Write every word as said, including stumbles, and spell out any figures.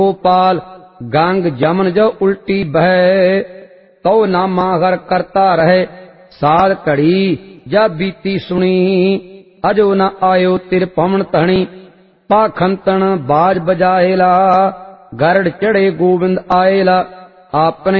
गोपाल गंग जमन जो उल्टी बह, तो नामा हर करता रहे। साध घड़ी जा बीती सुनी, अजो न आयो तिर पवन धनी। पाखंतन बाज बजाएला, गरड़ चढ़े गोविंद आएला। आपने